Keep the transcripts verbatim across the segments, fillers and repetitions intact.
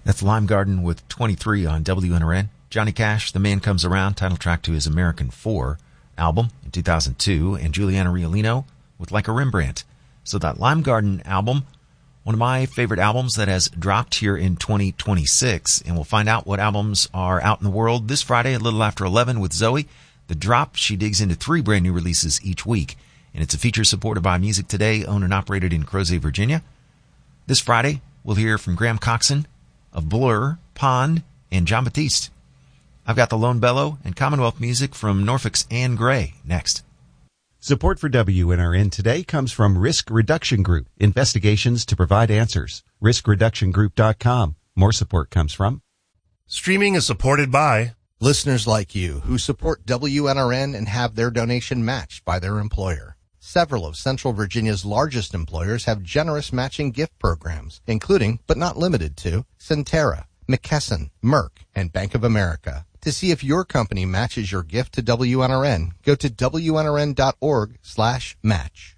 That's Lime Garden with twenty-three on W N R N. Johnny Cash, The Man Comes Around, title track to his American four album in two thousand two, and Juliana Riolino with Like a Rembrandt. So that Lime Garden album, one of my favorite albums that has dropped here in twenty twenty-six, and we'll find out what albums are out in the world this Friday a little after eleven with Zoe. The Drop, she digs into three brand new releases each week, and it's a feature supported by Music Today, owned and operated in Crozet, Virginia. This Friday, we'll hear from Graham Coxon of Blur, Pond, and John Batiste. I've got the Lone Bellow and Commonwealth music from Norfolk's Anne Gray next. Support for W N R N today comes from Risk Reduction Group, investigations to provide answers. risk reduction group dot com. More support comes from. Streaming is supported by listeners like you who support W N R N and have their donation matched by their employer. Several of Central Virginia's largest employers have generous matching gift programs, including, but not limited to, Centera, McKesson, Merck, and Bank of America. To see if your company matches your gift to W N R N, go to W N R N dot org slash match.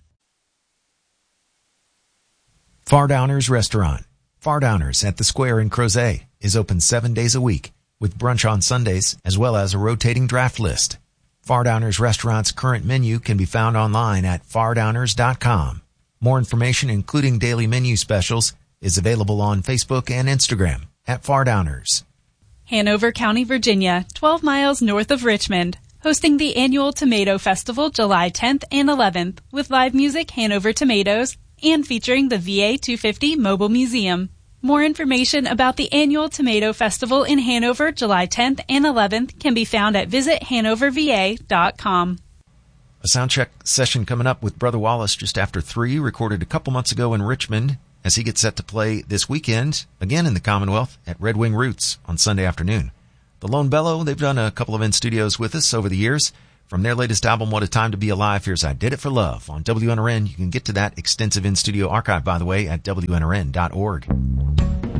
Fardowners Restaurant. Fardowners at the Square in Crozet is open seven days a week with brunch on Sundays as well as a rotating draft list. Fardowners Restaurant's current menu can be found online at fardowners dot com. More information, including daily menu specials, is available on Facebook and Instagram at Fardowners. Hanover County, Virginia, twelve miles north of Richmond, hosting the annual Tomato Festival July tenth and eleventh with live music Hanover Tomatoes and featuring the V A two fifty Mobile Museum. More information about the annual Tomato Festival in Hanover July tenth and eleventh can be found at visit hanover v a dot com. A sound check session coming up with Brother Wallace just after three, recorded a couple months ago in Richmond, as he gets set to play this weekend, again in the Commonwealth, at Red Wing Roots on Sunday afternoon. The Lone Bellow, they've done a couple of in-studios with us over the years. From their latest album, What a Time to Be Alive, here's I Did It for Love on W N R N. You can get to that extensive in-studio archive, by the way, at W N R N dot org.